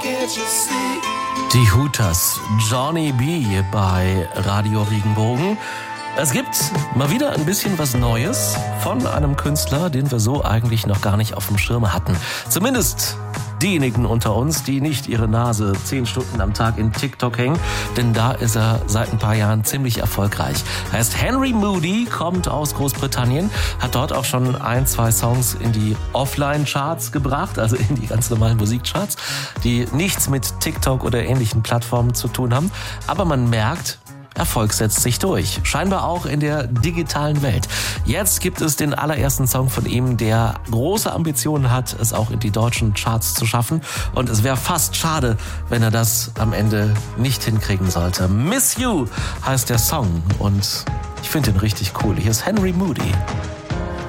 Die Hooters, Johnny B. bei Radio Regenbogen. Es gibt mal wieder ein bisschen was Neues von einem Künstler, den wir so eigentlich noch gar nicht auf dem Schirm hatten. Zumindest diejenigen unter uns, die nicht ihre Nase 10 Stunden am Tag in TikTok hängen, denn da ist er seit ein paar Jahren ziemlich erfolgreich. Er heißt Henry Moody, kommt aus Großbritannien, hat dort auch schon 1-2 Songs in die Offline-Charts gebracht, also in die ganz normalen Musikcharts, die nichts mit TikTok oder ähnlichen Plattformen zu tun haben. Aber man merkt, Erfolg setzt sich durch. Scheinbar auch in der digitalen Welt. Jetzt gibt es den allerersten Song von ihm, der große Ambitionen hat, es auch in die deutschen Charts zu schaffen. Und es wäre fast schade, wenn er das am Ende nicht hinkriegen sollte. Miss You heißt der Song und ich finde ihn richtig cool. Hier ist Henry Moody.